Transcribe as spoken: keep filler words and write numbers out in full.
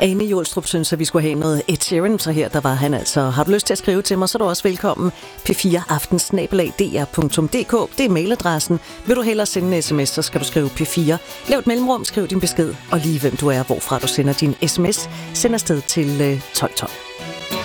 Ane Jolstrup synes, at vi skulle have noget Ed Sheeran, så her der var han altså. Har du lyst til at skrive til mig, så er du også velkommen. p fire aften snabel-a d r punktum d k, det er mailadressen. Vil du hellere sende en sms, så skal du skrive P fire. Lav et mellemrum, skriv din besked, og lige hvem du er, hvorfra du sender din sms. Send afsted til tolv tolv.